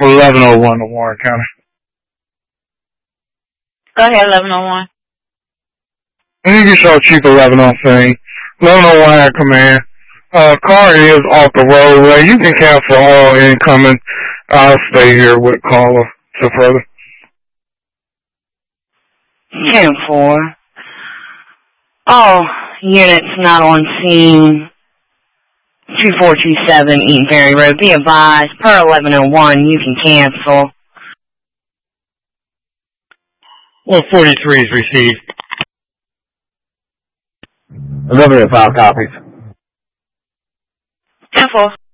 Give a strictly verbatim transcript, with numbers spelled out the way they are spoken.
eleven oh one to Warren County. Go ahead, eleven oh one. You can show Chief eleven on scene. eleven oh one at command. Uh, car is off the roadway. You can cancel all incoming. I'll stay here with caller to further. ten four. All units not on scene. two four two seven Eaton Ferry Road. Be advised, per eleven oh one, you can cancel. one forty-three is received. eleven oh five copies. ten four.